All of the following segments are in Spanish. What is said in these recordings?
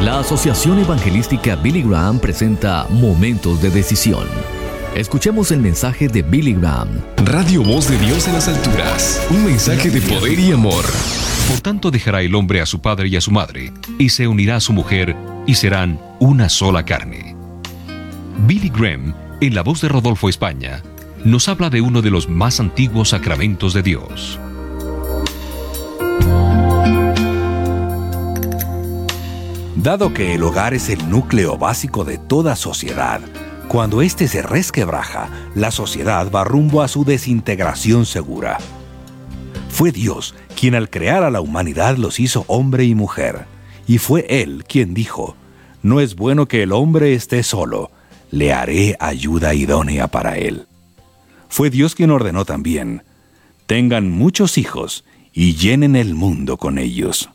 La Asociación Evangelística Billy Graham presenta Momentos de Decisión. Escuchemos el mensaje de Billy Graham. Radio Voz de Dios en las alturas. Un mensaje de poder y amor. Por tanto dejará el hombre a su padre y a su madre, y se unirá a su mujer, y serán una sola carne. Billy Graham, en la voz de Rodolfo España, nos habla de uno de los más antiguos sacramentos de Dios. Dado que el hogar es el núcleo básico de toda sociedad, cuando éste se resquebraja, la sociedad va rumbo a su desintegración segura. Fue Dios quien al crear a la humanidad los hizo hombre y mujer, y fue Él quien dijo: «No es bueno que el hombre esté solo, le haré ayuda idónea para él». Fue Dios quien ordenó también: «Tengan muchos hijos y llenen el mundo con ellos».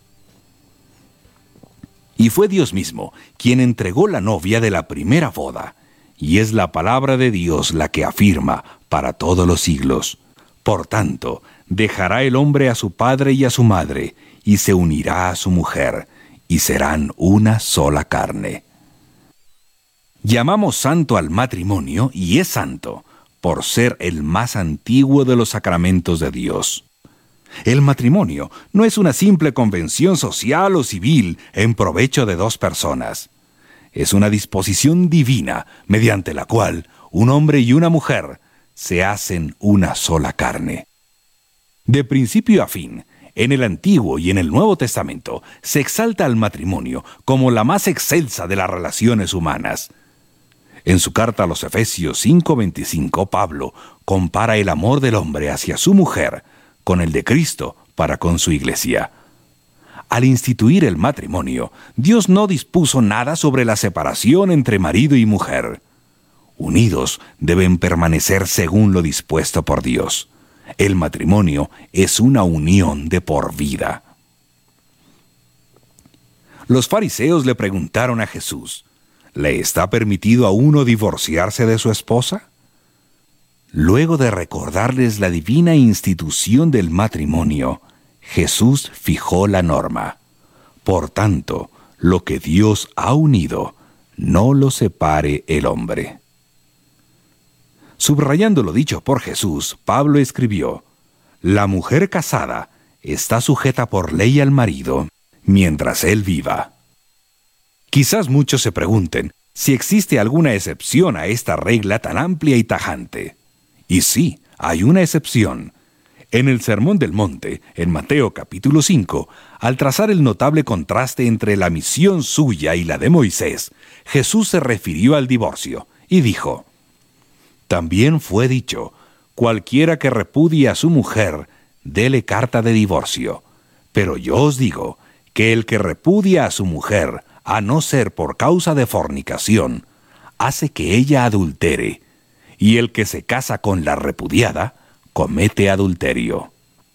Y fue Dios mismo quien entregó la novia de la primera boda, y es la palabra de Dios la que afirma para todos los siglos: «Por tanto, dejará el hombre a su padre y a su madre, y se unirá a su mujer, y serán una sola carne». Llamamos santo al matrimonio, y es santo por ser el más antiguo de los sacramentos de Dios. El matrimonio no es una simple convención social o civil en provecho de dos personas. Es una disposición divina mediante la cual un hombre y una mujer se hacen una sola carne. De principio a fin, en el Antiguo y en el Nuevo Testamento, se exalta al matrimonio como la más excelsa de las relaciones humanas. En su carta a los Efesios 5:25, Pablo compara el amor del hombre hacia su mujer con el de Cristo para con su iglesia. Al instituir el matrimonio, Dios no dispuso nada sobre la separación entre marido y mujer. Unidos deben permanecer según lo dispuesto por Dios. El matrimonio es una unión de por vida. Los fariseos le preguntaron a Jesús: ¿le está permitido a uno divorciarse de su esposa? Luego de recordarles la divina institución del matrimonio, Jesús fijó la norma: «Por tanto, lo que Dios ha unido, no lo separe el hombre». Subrayando lo dicho por Jesús, Pablo escribió: «La mujer casada está sujeta por ley al marido mientras él viva». Quizás muchos se pregunten si existe alguna excepción a esta regla tan amplia y tajante. Y sí, hay una excepción. En el Sermón del Monte, en Mateo capítulo 5, al trazar el notable contraste entre la misión suya y la de Moisés, Jesús se refirió al divorcio y dijo: «También fue dicho: cualquiera que repudie a su mujer, dele carta de divorcio. Pero yo os digo que el que repudia a su mujer, a no ser por causa de fornicación, hace que ella adultere, y el que se casa con la repudiada, comete adulterio».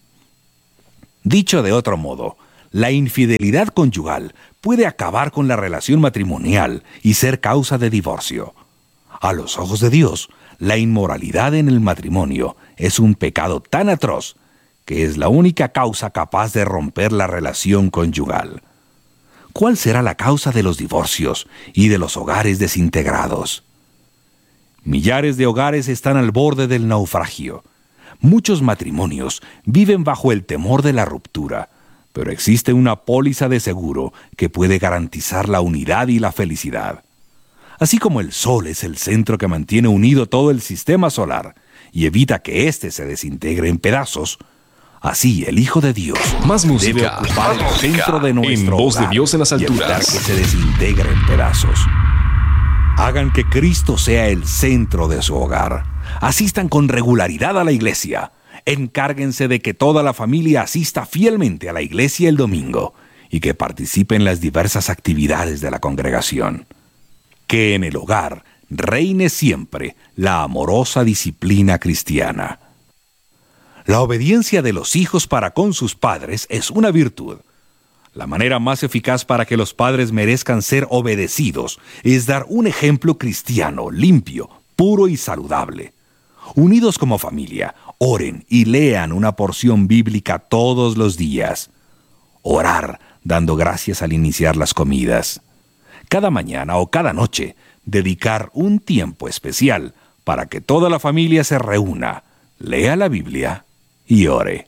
Dicho de otro modo, la infidelidad conyugal puede acabar con la relación matrimonial y ser causa de divorcio. A los ojos de Dios, la inmoralidad en el matrimonio es un pecado tan atroz que es la única causa capaz de romper la relación conyugal. ¿Cuál será la causa de los divorcios y de los hogares desintegrados? Millares de hogares están al borde del naufragio. Muchos matrimonios viven bajo el temor de la ruptura, pero existe una póliza de seguro que puede garantizar la unidad y la felicidad. Así como el Sol es el centro que mantiene unido todo el sistema solar y evita que éste se desintegre en pedazos, así el Hijo de Dios Más música, debe ocupar el centro de nuestro en Voz de hogar Dios en las y evitar alturas. que se desintegre en pedazos. Hagan que Cristo sea el centro de su hogar. Asistan con regularidad a la iglesia. Encárguense de que toda la familia asista fielmente a la iglesia el domingo y que participe en las diversas actividades de la congregación. Que en el hogar reine siempre la amorosa disciplina cristiana. La obediencia de los hijos para con sus padres es una virtud. La manera más eficaz para que los padres merezcan ser obedecidos es dar un ejemplo cristiano, limpio, puro y saludable. Unidos como familia, oren y lean una porción bíblica todos los días. Orar dando gracias al iniciar las comidas. cada mañana o cada noche, dedicar un tiempo especial para que toda la familia se reúna, lea la Biblia y ore.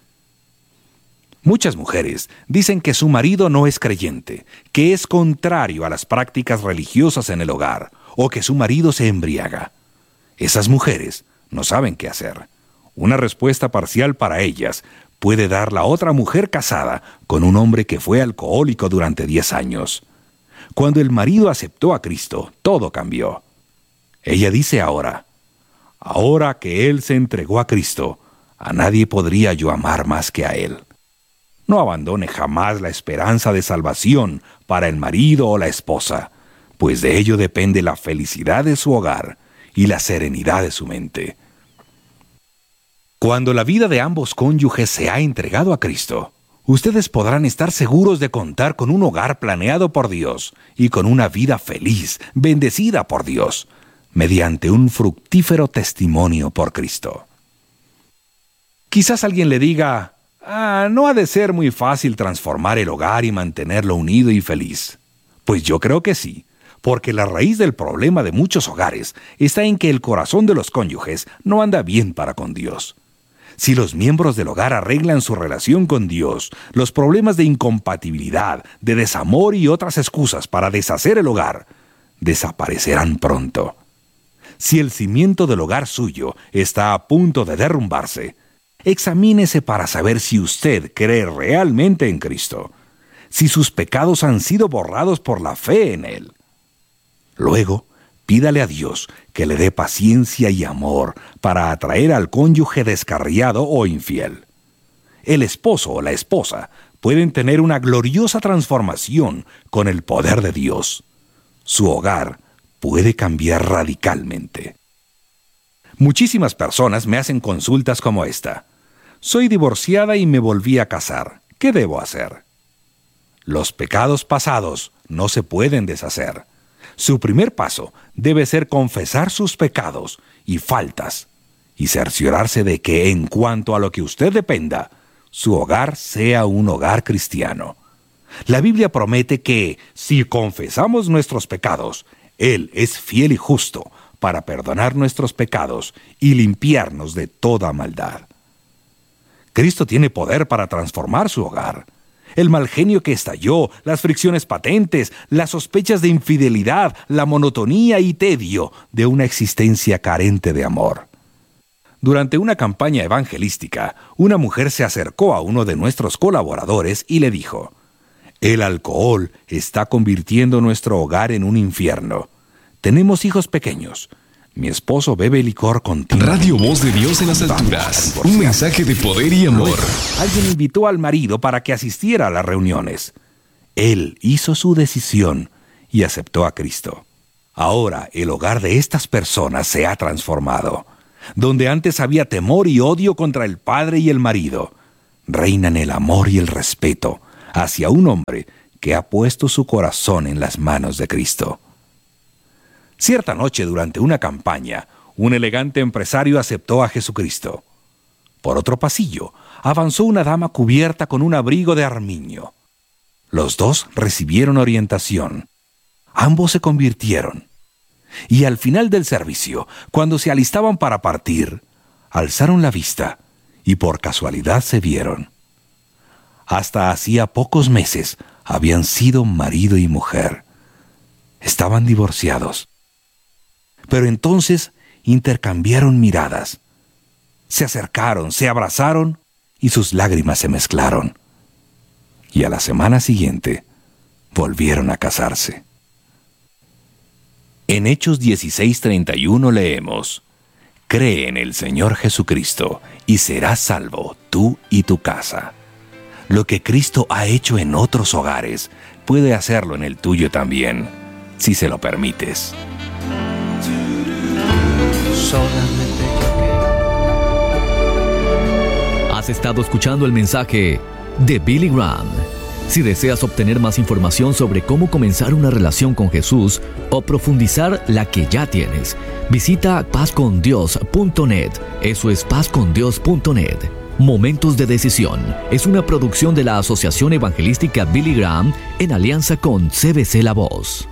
Muchas mujeres dicen que su marido no es creyente, que es contrario a las prácticas religiosas en el hogar, o que su marido se embriaga. Esas mujeres no saben qué hacer. Una respuesta parcial para ellas puede dar la otra mujer casada con un hombre que fue alcohólico durante 10 años. Cuando el marido aceptó a Cristo, todo cambió. Ella dice ahora que él se entregó a Cristo, a nadie podría yo amar más que a él. No abandone jamás la esperanza de salvación para el marido o la esposa, pues de ello depende la felicidad de su hogar y la serenidad de su mente. Cuando la vida de ambos cónyuges se ha entregado a Cristo, ustedes podrán estar seguros de contar con un hogar planeado por Dios y con una vida feliz, bendecida por Dios, mediante un fructífero testimonio por Cristo. Quizás alguien le diga, no ha de ser muy fácil transformar el hogar y mantenerlo unido y feliz. Pues yo creo que sí, porque la raíz del problema de muchos hogares está en que el corazón de los cónyuges no anda bien para con Dios. Si los miembros del hogar arreglan su relación con Dios, los problemas de incompatibilidad, de desamor y otras excusas para deshacer el hogar desaparecerán pronto. Si el cimiento del hogar suyo está a punto de derrumbarse, examínese para saber si usted cree realmente en Cristo, si sus pecados han sido borrados por la fe en Él. Luego, pídale a Dios que le dé paciencia y amor para atraer al cónyuge descarriado o infiel. El esposo o la esposa pueden tener una gloriosa transformación con el poder de Dios. Su hogar puede cambiar radicalmente. Muchísimas personas me hacen consultas como esta. Soy divorciada y me volví a casar. ¿Qué debo hacer? Los pecados pasados no se pueden deshacer. Su primer paso debe ser confesar sus pecados y faltas y cerciorarse de que, en cuanto a lo que usted dependa, su hogar sea un hogar cristiano. La Biblia promete que, si confesamos nuestros pecados, Él es fiel y justo para perdonar nuestros pecados y limpiarnos de toda maldad. Cristo tiene poder para transformar su hogar. El mal genio que estalló, las fricciones patentes, las sospechas de infidelidad, la monotonía y tedio de una existencia carente de amor. Durante una campaña evangelística, una mujer se acercó a uno de nuestros colaboradores y le dijo: «El alcohol está convirtiendo nuestro hogar en un infierno. Tenemos hijos pequeños. Mi esposo bebe licor continuo». Radio Voz de Dios en las alturas. Un mensaje de poder y amor. Alguien invitó al marido para que asistiera a las reuniones. Él hizo su decisión y aceptó a Cristo. Ahora el hogar de estas personas se ha transformado. Donde antes había temor y odio contra el padre y el marido, reinan el amor y el respeto hacia un hombre que ha puesto su corazón en las manos de Cristo. Cierta noche, durante una campaña, un elegante empresario aceptó a Jesucristo. Por otro pasillo, avanzó una dama cubierta con un abrigo de armiño. Los dos recibieron orientación. Ambos se convirtieron. Y al final del servicio, cuando se alistaban para partir, alzaron la vista y por casualidad se vieron. Hasta hacía pocos meses habían sido marido y mujer. Estaban divorciados. Pero entonces intercambiaron miradas. Se acercaron, se abrazaron y sus lágrimas se mezclaron. Y a la semana siguiente volvieron a casarse. En Hechos 16:31 leemos: «Cree en el Señor Jesucristo y serás salvo tú y tu casa». Lo que Cristo ha hecho en otros hogares, puede hacerlo en el tuyo también, si se lo permites. Has estado escuchando el mensaje de Billy Graham. Si deseas obtener más información sobre cómo comenzar una relación con Jesús o profundizar la que ya tienes, visita pazcondios.net. Eso es pazcondios.net. Momentos de Decisión es una producción de la Asociación Evangelística Billy Graham en alianza con CBC La Voz.